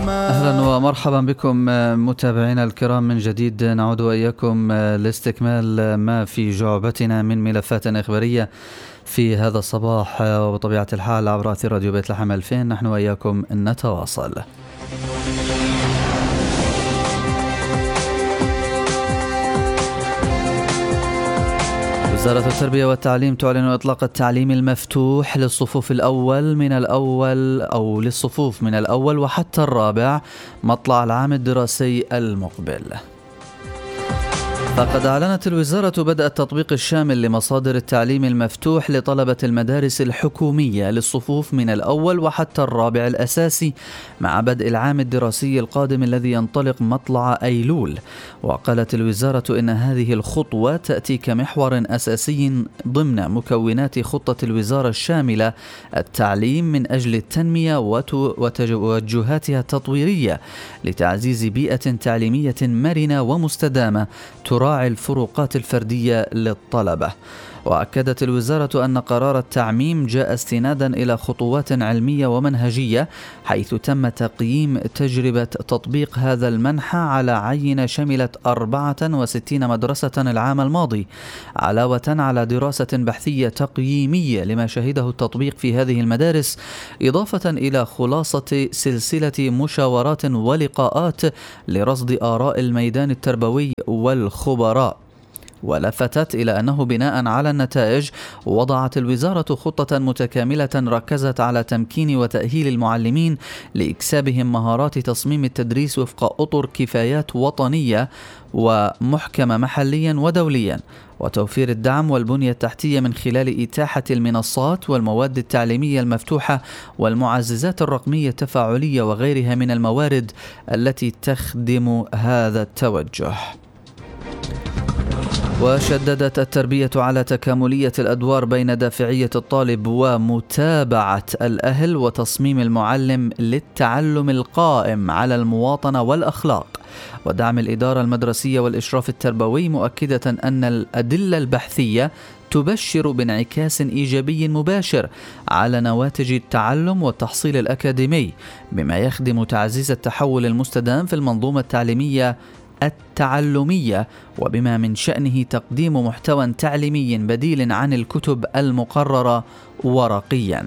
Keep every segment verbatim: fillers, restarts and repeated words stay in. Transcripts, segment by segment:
أهلا ومرحبا بكم متابعينا الكرام من جديد. نعود وإياكم لاستكمال ما في جعبتنا من ملفات إخبارية في هذا الصباح، وبطبيعة الحال عبر أثير راديو بيت لحم ألفين نحن وإياكم نتواصل. وزارة التربية والتعليم تعلن إطلاق التعليم المفتوح للصفوف الأول من الأول أو للصفوف من الأول وحتى الرابع مطلع العام الدراسي المقبل. فقد أعلنت الوزارة بدء التطبيق الشامل لمصادر التعليم المفتوح لطلبة المدارس الحكومية للصفوف من الأول وحتى الرابع الأساسي مع بدء العام الدراسي القادم الذي ينطلق مطلع أيلول. وقالت الوزارة إن هذه الخطوة تأتي كمحور أساسي ضمن مكونات خطة الوزارة الشاملة التعليم من أجل التنمية وتوجهاتها التطويرية لتعزيز بيئة تعليمية مرنة ومستدامة تراعي الفروقات الفردية للطلبة. وأكدت الوزارة أن قرار التعميم جاء استنادا إلى خطوات علمية ومنهجية، حيث تم تقييم تجربة تطبيق هذا المنحى على عينة شملت أربعة وستين مدرسة العام الماضي، علاوة على دراسة بحثية تقييمية لما شهده التطبيق في هذه المدارس، إضافة إلى خلاصة سلسلة مشاورات ولقاءات لرصد آراء الميدان التربوي والخبراء. ولفتت إلى أنه بناء على النتائج وضعت الوزارة خطة متكاملة ركزت على تمكين وتأهيل المعلمين لإكسابهم مهارات تصميم التدريس وفق أطر كفايات وطنية ومحكمة محليا ودوليا، وتوفير الدعم والبنية التحتية من خلال إتاحة المنصات والمواد التعليمية المفتوحة والمعززات الرقمية التفاعلية وغيرها من الموارد التي تخدم هذا التوجه. وشددت التربية على تكاملية الأدوار بين دافعية الطالب ومتابعة الأهل وتصميم المعلم للتعلم القائم على المواطنة والأخلاق ودعم الإدارة المدرسية والإشراف التربوي، مؤكدة أن الأدلة البحثية تبشر بانعكاس إيجابي مباشر على نواتج التعلم والتحصيل الأكاديمي، بما يخدم تعزيز التحول المستدام في المنظومة التعليمية التعلمية، وبما من شأنه تقديم محتوى تعليمي بديل عن الكتب المقررة ورقيا.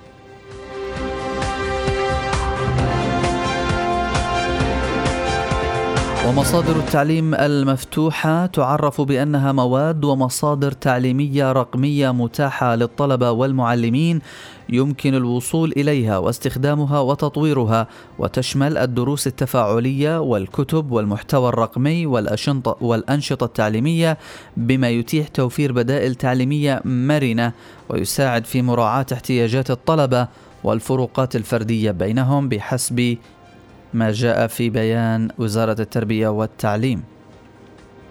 ومصادر التعليم المفتوحة تعرف بأنها مواد ومصادر تعليمية رقمية متاحة للطلبة والمعلمين يمكن الوصول إليها واستخدامها وتطويرها، وتشمل الدروس التفاعلية والكتب والمحتوى الرقمي والأنشطة التعليمية، بما يتيح توفير بدائل تعليمية مرنة ويساعد في مراعاة احتياجات الطلبة والفروقات الفردية بينهم بحسب ما جاء في بيان وزارة التربية والتعليم.